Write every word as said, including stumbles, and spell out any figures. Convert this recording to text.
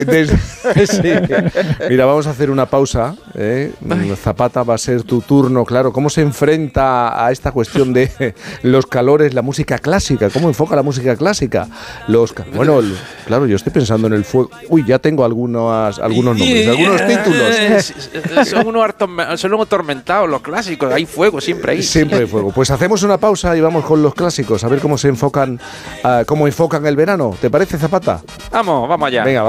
Desde, sí. Mira, vamos a hacer una pausa. ¿eh? Zapata, va a ser tu turno. Claro, ¿cómo se enfrenta a esta cuestión de los calores, la música clásica? ¿Cómo enfoca la música clásica? Los, bueno, el, claro, yo estoy pensando en el fuego. Uy, ya tengo algunos, algunos nombres, algunos títulos. Son unos, son unos atormentados los clásicos. Hay fuego, siempre hay. Siempre hay fuego. Pues hacemos una pausa y vamos con los clásicos, a ver cómo se enfocan, uh, cómo enfocan el verano. ¿Te parece, Zapata? Vamos, vamos allá. Venga,